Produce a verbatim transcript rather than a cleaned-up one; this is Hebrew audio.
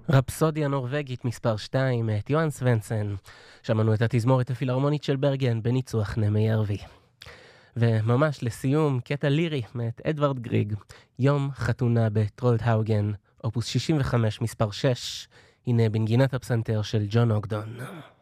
רפסודיה נורווגית מספר שתיים מאת יוהאן סוונסן. שמענו את התזמורת הפילהרמונית של ברגן בניצוח נמי ערבי. וממש לסיום קטע לירי מאת אדוארד גריג, יום חתונה בטרולדהאוגן, אופוס שישים וחמש מספר שש, הנה בנגינת הפסנתר של ג'ון אוגדון.